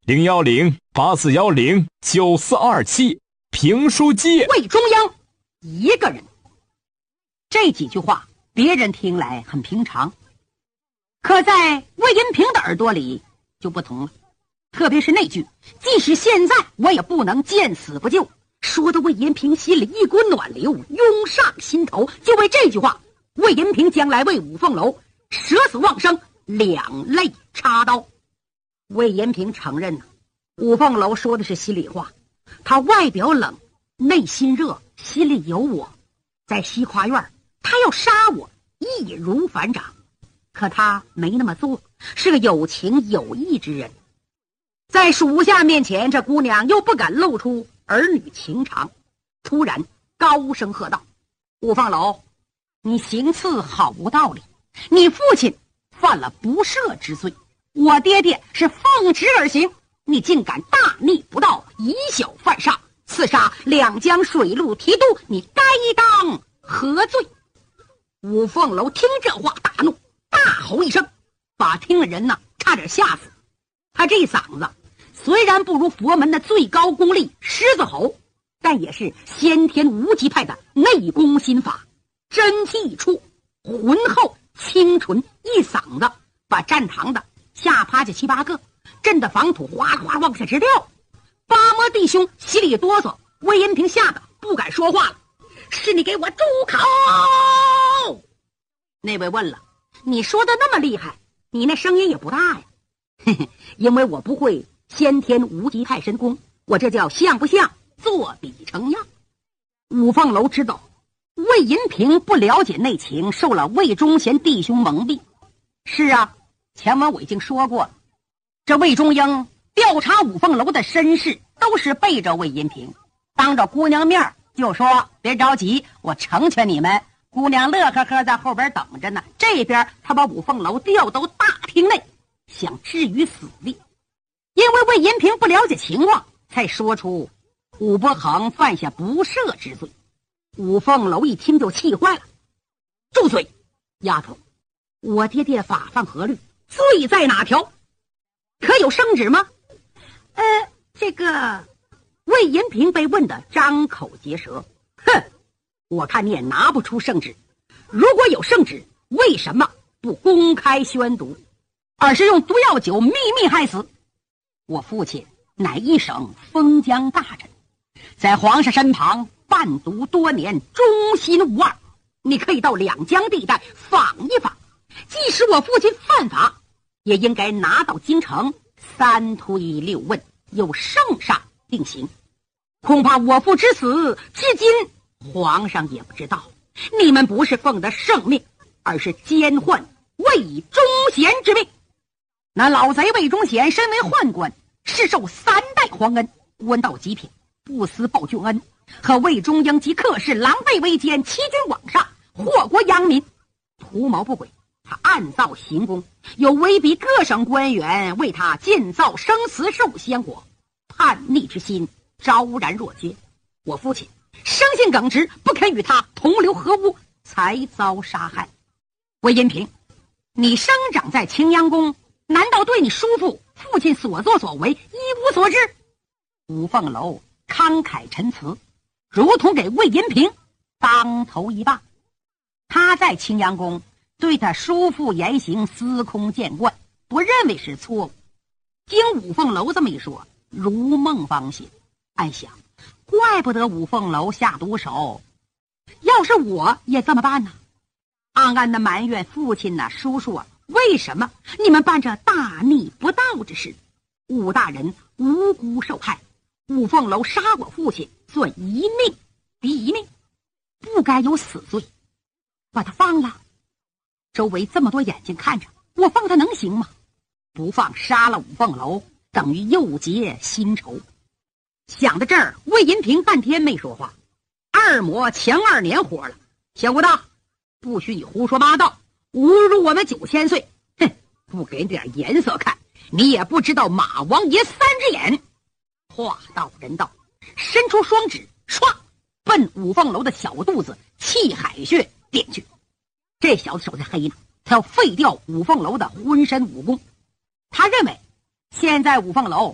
010-8410-9427评书界。 魏中央一个人。这几句话别人听来很平常，可在魏银平的耳朵里就不同了。特别是那句即使现在我也不能见死不救，说的魏银平心里一股暖流涌上心头。就为这句话，魏银平将来为五凤楼舍死忘生，两肋插刀。魏银平承认五凤楼说的是心里话，他外表冷，内心热，心里有我。在西花院他要杀我，易如反掌，可他没那么做，是个有情有义之人。在属下面前，这姑娘又不敢露出儿女情长，突然高声喝道：五凤楼，你行刺好无道理，你父亲犯了不赦之罪，我爹爹是奉旨而行，你竟敢大逆不道，以小犯上，刺杀两江水陆提督，你该当何罪？五凤楼听这话大怒，大吼一声，把听的人差点吓死。他这嗓子虽然不如佛门的最高功力狮子吼，但也是先天无极派的内功心法，真气一出，浑厚清纯，一嗓子把站堂的吓趴下7、8个，震得房土哗哗往下直掉。八摸弟兄心里哆嗦，魏银平吓得不敢说话了。是你给我住口！那位问了，你说的那么厉害，你那声音也不大呀。嘿嘿，因为我不会先天无极派神功，我这叫像不像作比成样。五凤楼知道魏银平不了解内情，受了魏忠贤弟兄蒙蔽。是啊，前文我已经说过了，这魏中英调查五凤楼的身世都是背着魏银平，当着姑娘面就说别着急，我成全你们。姑娘乐呵呵在后边等着呢，这边他把五凤楼调到大厅内，想置于死地。因为魏银平不了解情况，才说出武伯衡犯下不赦之罪。五凤楼一听就气坏了，住嘴，丫头，我爹爹法犯何律，罪在哪条？可有圣旨吗？这个魏银平被问得张口结舌。哼，我看你也拿不出圣旨。如果有圣旨，为什么不公开宣读，而是用毒药酒秘密害死？我父亲乃一省封疆大臣，在皇上身旁伴读多年，忠心无二。你可以到两江地带访一访，即使我父亲犯法，也应该拿到京城3推6问，由圣上定刑。恐怕我父之死至今皇上也不知道。你们不是奉的圣命，而是奸宦魏忠贤之命。那老贼魏忠贤身为宦官，是受3代皇恩，官到极品，不思报君恩，和魏忠英及客氏狼狈为奸，欺君罔上，祸国殃民，图谋不轨。他暗造行宫，有威逼各省官员为他建造生祠寿香火，叛逆之心昭然若揭。我父亲生性耿直，不肯与他同流合污，才遭杀害。魏银平，你生长在青阳宫，难道对你叔父父亲所作所为一无所知？五凤楼慷慨陈词，如同给魏银平当头一棒。他在青阳宫对他叔父言行司空见惯，不认为是错误。经五凤楼这么一说，如梦方醒，暗想怪不得五凤楼下毒手，要是我也这么办呢。暗暗的埋怨父亲叔叔为什么你们办这大逆不道之事？武大人无辜受害，五凤楼杀我父亲，算一命抵一命，不该有死罪，把他放了。周围这么多眼睛看着，我放他能行吗？不放，杀了五凤楼，等于又结新仇。想到这儿，魏银平半天没说话。二魔强2年活了，小武大，不许你胡说八道，侮辱我们9000岁！哼，不给你点颜色看，你也不知道马王爷3只眼。话到人到，伸出双指，唰，奔五凤楼的小肚子气海穴点去。这小子手才黑呢，他要废掉五凤楼的浑身武功。他认为现在五凤楼